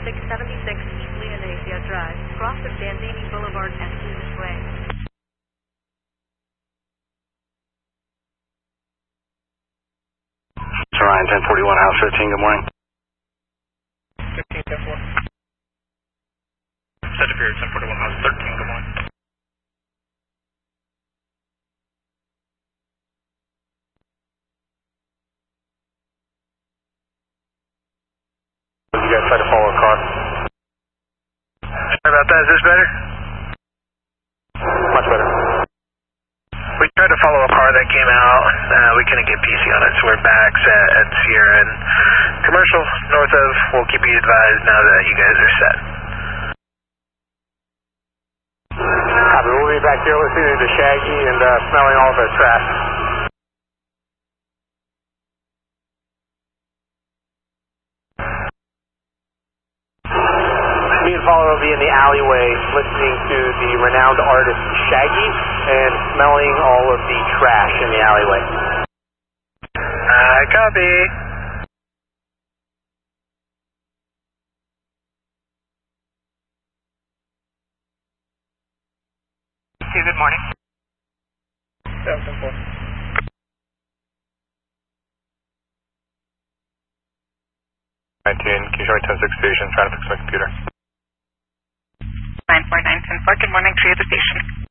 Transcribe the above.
676 East Leonasia Drive, cross of Dandini Boulevard and Clunis Way. Ryan, 1041, House 15, good morning. 15-10-4. Sagittarius, 1041, House 13, good morning. You guys try to follow a car. Sorry about that, is this better? Much better. We tried to follow a car that came out. We couldn't get PC on it, so we're back at Sierra and Commercial, north of. We'll keep you advised now that you guys are set. Copy, we'll be back here listening to Shaggy and smelling all of the trash. Me and Follow will be in the alleyway listening to the renowned artist Shaggy and smelling all of the trash in the alleyway. Copy. Good morning. 7-4. 19, can you show me 10-6 station, trying to fix my computer. 949-10-4, good morning, Trio the station.